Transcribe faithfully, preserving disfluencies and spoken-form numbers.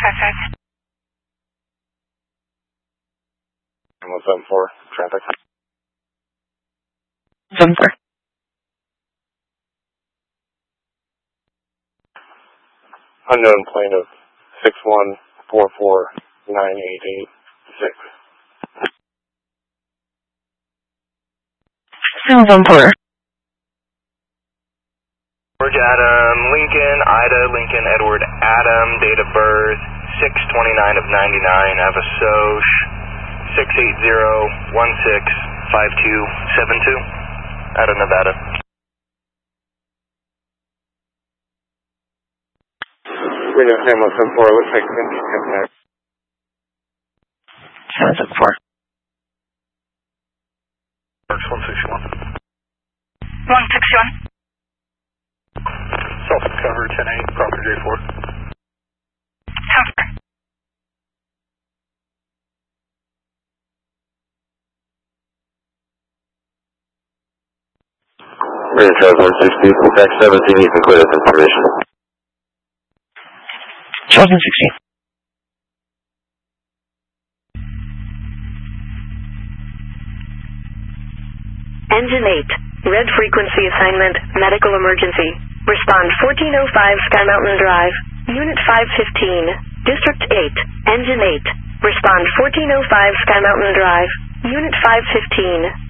traffic. one seven four, traffic. seven four. Unknown plane of six one four four nine eight eight six. seven four. George Adam, Lincoln, Ida, Lincoln, Edward, Adam, date of birth, six twenty-nine of ninety-nine, have a S O C, six eight zero one six five two seven two, out of Nevada. Reno Ham one seven four, looks like Vinci contact. seven seven four. Works one sixty-one. one sixty-one. Self-cover ten eight, proper J four. Cover. Reno Charles one sixty, back seventeen, you can clear this information. Charles one sixty. Engine eight, red frequency assignment, medical emergency. Respond fourteen oh five Sky Mountain Drive, Unit five fifteen, District eight, Engine eight. Respond fourteen oh five Sky Mountain Drive, Unit five fifteen.